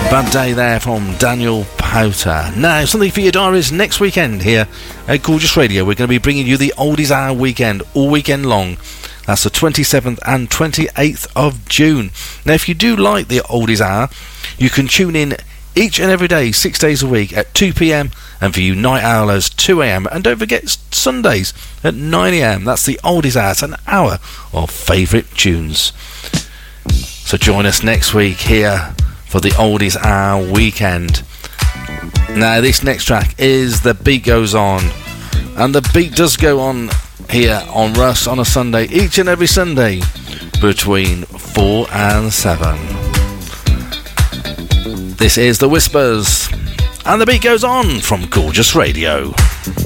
Bad Day there from Daniel Powter. Now, something for your diaries next weekend here at Gorgeous Radio. We're going to be bringing you the Oldies Hour weekend, all weekend long. That's the 27th and 28th of June. Now, if you do like the Oldies Hour, you can tune in each and every day, 6 days a week at 2 p.m. and for you night owlers, 2 a.m. And don't forget Sundays at 9 a.m. That's the Oldies Hour. It's an hour of favourite tunes. So join us next week here for the Oldies Hour weekend. Now, this next track is The Beat Goes On. And the beat does go on here on Russ on a Sunday, each and every Sunday, between 4 and 7. This is The Whispers, and The Beat Goes On from Gorgeous Radio.